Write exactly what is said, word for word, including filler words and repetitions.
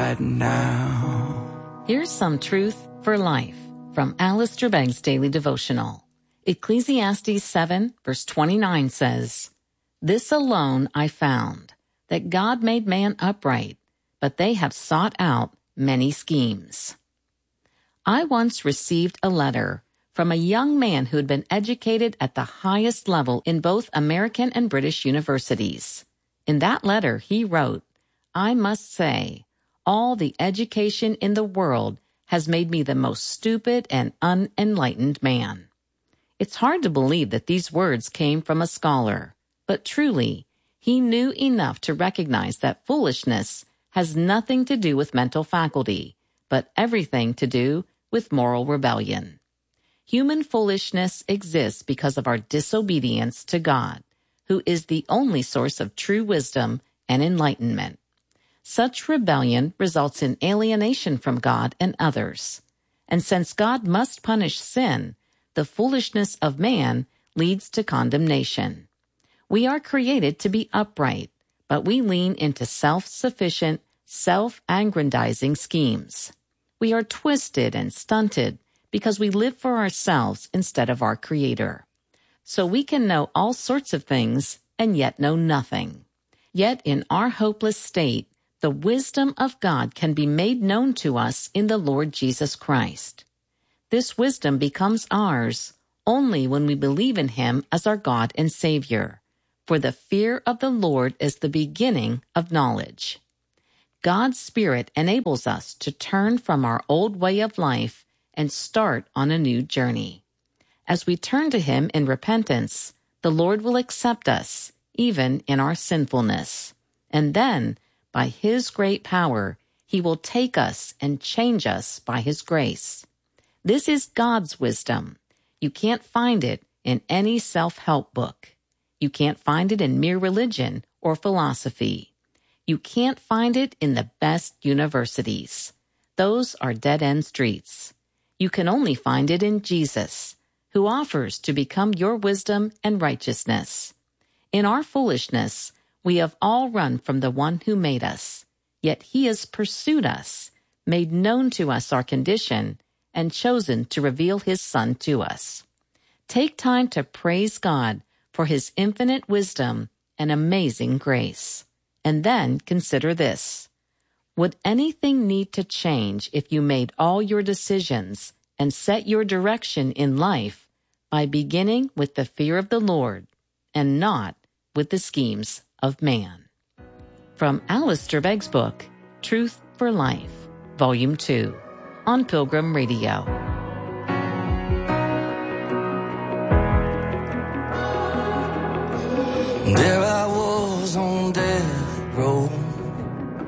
right now. Here's some truth for life from Alistair Begg's Daily Devotional. Ecclesiastes seven, verse twenty-nine says, "This alone I found, that God made man upright, but they have sought out many schemes." I once received a letter from a young man who had been educated at the highest level in both American and British universities. In that letter, he wrote, "I must say, all the education in the world has made me the most stupid and unenlightened man." It's hard to believe that these words came from a scholar, but truly, he knew enough to recognize that foolishness has nothing to do with mental faculty, but everything to do with moral rebellion. Human foolishness exists because of our disobedience to God, who is the only source of true wisdom and enlightenment. Such rebellion results in alienation from God and others. And since God must punish sin, the foolishness of man leads to condemnation. We are created to be upright, but we lean into self-sufficient, self-aggrandizing schemes. We are twisted and stunted because we live for ourselves instead of our Creator. So we can know all sorts of things and yet know nothing. Yet in our hopeless state, the wisdom of God can be made known to us in the Lord Jesus Christ. This wisdom becomes ours only when we believe in Him as our God and Savior. For the fear of the Lord is the beginning of knowledge. God's Spirit enables us to turn from our old way of life and start on a new journey. As we turn to Him in repentance, the Lord will accept us, even in our sinfulness. And then, by His great power, He will take us and change us by His grace. This is God's wisdom. You can't find it in any self-help book. You can't find it in mere religion or philosophy. You can't find it in the best universities. Those are dead-end streets. You can only find it in Jesus, who offers to become your wisdom and righteousness. In our foolishness, we have all run from the one who made us, yet He has pursued us, made known to us our condition, and chosen to reveal His Son to us. Take time to praise God for His infinite wisdom and amazing grace. And then consider this. Would anything need to change if you made all your decisions and set your direction in life by beginning with the fear of the Lord and not with the schemes of man? From Alistair Begg's book, Truth for Life, Volume two, on Pilgrim Radio. There